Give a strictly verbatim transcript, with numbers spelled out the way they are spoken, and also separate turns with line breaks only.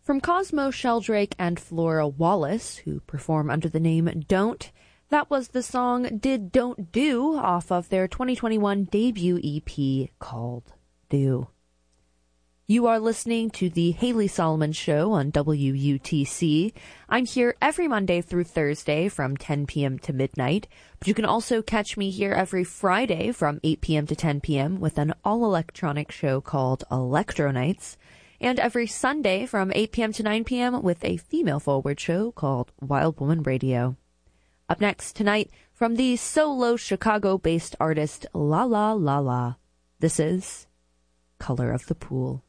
From Cosmo Sheldrake and Flora Wallace, who perform under the name Don't, that was the song Did Don't Do off of their twenty twenty-one debut E P called Do. You are listening to the Haley Solomon Show on W U T C. I'm here every Monday through Thursday from ten p.m. to midnight, but you can also catch me here every Friday from eight p.m. to ten p.m. with an all-electronic show called Electro Nights, and every Sunday from eight p.m. to nine p.m. with a female-forward show called Wild Woman Radio. Up next tonight, from the solo Chicago-based artist La La La La, this is Color of the Pool.